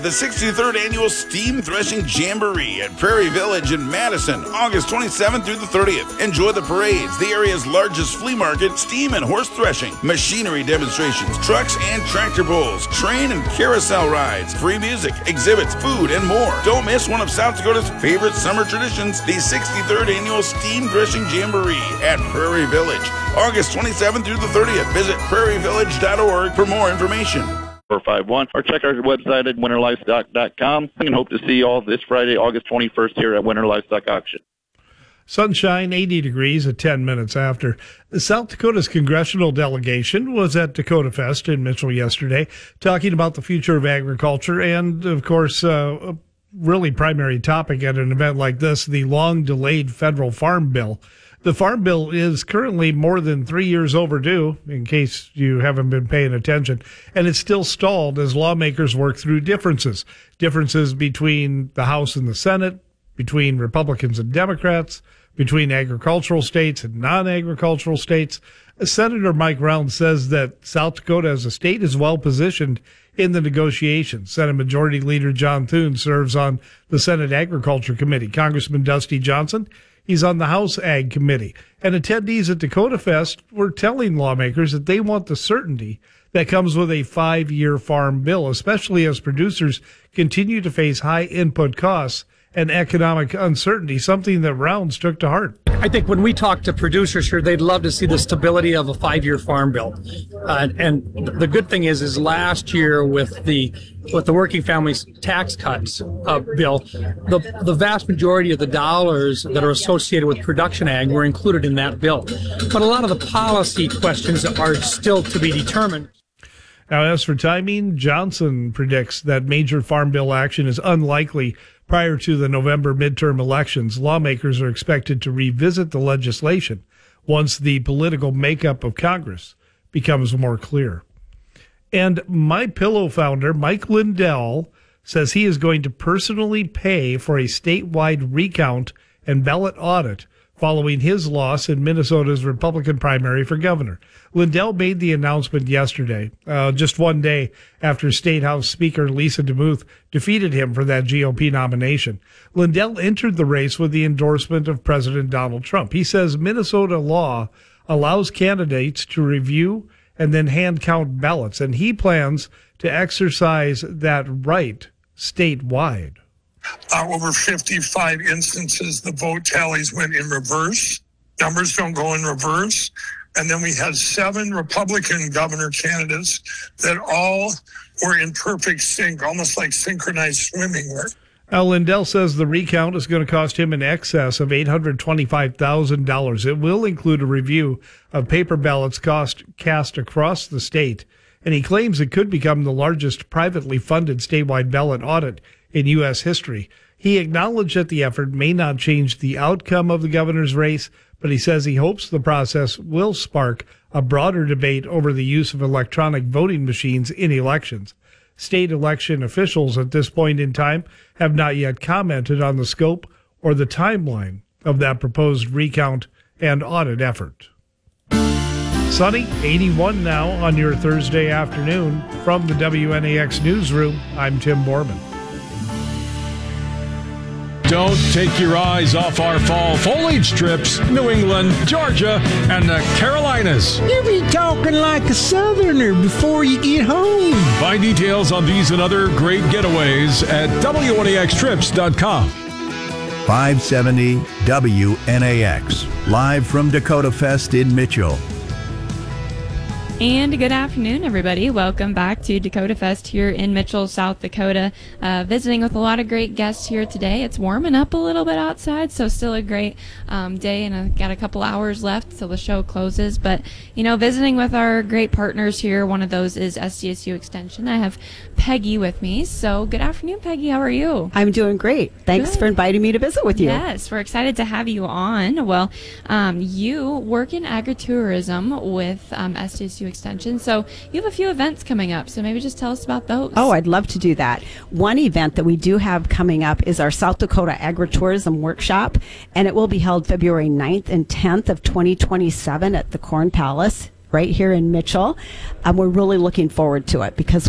The 63rd Annual Steam Threshing Jamboree at Prairie Village in Madison, August 27th through the 30th. Enjoy the parades, the area's largest flea market, steam and horse threshing, machinery demonstrations, trucks and tractor pulls, train and carousel rides, free music, exhibits, food, and more. Don't miss one of South Dakota's favorite summer traditions, the 63rd Annual Steam Threshing Jamboree at Prairie Village, August 27th through the 30th. Visit prairievillage.org for more information. 451, or check our website at winterlivestock.com. And hope to see you all this Friday, August 21st, here at Winter Livestock Auction. Sunshine, 80 degrees at 10 minutes after. South Dakota's congressional delegation was at Dakota Fest in Mitchell yesterday, talking about the future of agriculture and, of course, a really primary topic at an event like this, the long-delayed federal farm bill. The Farm Bill is currently more than 3 years overdue, in case you haven't been paying attention, and it's still stalled as lawmakers work through differences between the House and the Senate, between Republicans and Democrats, between agricultural states and non-agricultural states. Senator Mike Rounds says that South Dakota as a state is well positioned in the negotiations. Senate Majority Leader John Thune serves on the Senate Agriculture Committee. Congressman Dusty Johnson, he's on the House Ag Committee. And attendees at Dakota Fest were telling lawmakers that they want the certainty that comes with a 5-year farm bill, especially as producers continue to face high input costs and economic uncertainty, something that Rounds took to heart. I think when we talk to producers here, they'd love to see the stability of a 5-year farm bill. And the good thing is last year with the working families tax cuts bill, the vast majority of the dollars that are associated with production ag were included in that bill. But a lot of the policy questions are still to be determined. Now, as for timing, Johnson predicts that major farm bill action is unlikely prior to the November midterm elections. Lawmakers are expected to revisit the legislation once the political makeup of Congress becomes more clear. And MyPillow founder Mike Lindell says he is going to personally pay for a statewide recount and ballot audit following his loss in Minnesota's Republican primary for governor. Lindell made the announcement yesterday, just one day after State House Speaker Lisa DeMuth defeated him for that GOP nomination. Lindell entered the race with the endorsement of President Donald Trump. He says Minnesota law allows candidates to review and then hand count ballots, and he plans to exercise that right statewide. Over 55 instances, the vote tallies went in reverse. Numbers don't go in reverse. And then we had 7 Republican governor candidates that all were in perfect sync, almost like synchronized swimming. Lindell says the recount is going to cost him in excess of $825,000. It will include a review of paper ballots cast across the state, and he claims it could become the largest privately funded statewide ballot audit in U.S. history. He acknowledged that the effort may not change the outcome of the governor's race, but he says he hopes the process will spark a broader debate over the use of electronic voting machines in elections. State election officials at this point in time have not yet commented on the scope or the timeline of that proposed recount and audit effort. Sunny, 81 now on your Thursday afternoon. From the WNAX Newsroom, I'm Tim Borman. Don't take your eyes off our fall foliage strips, New England, Georgia, and the Carolinas. You be talking like a Southerner before you get home. Find details on these and other great getaways at WNAXtrips.com. 570 WNAX, live from Dakota Fest in Mitchell. And good afternoon, everybody. Welcome back to Dakota Fest here in Mitchell, South Dakota. Visiting with a lot of great guests here today. It's warming up a little bit outside, so still a great day, and I've got a couple hours left till the show closes. But, you know, visiting with our great partners here, one of those is SDSU Extension. I have Peggy with me. So good afternoon, Peggy. How are you? I'm doing great. Thanks for inviting me to visit with you. Yes, we're excited to have you on. Well, you work in agritourism with SDSU Extension. So you have a few events coming up. So maybe just tell us about those. Oh, I'd love to do that. One event that we do have coming up is our South Dakota Agritourism Workshop, and it will be held February 9th and 10th of 2027 at the Corn Palace right here in Mitchell. We're really looking forward to it because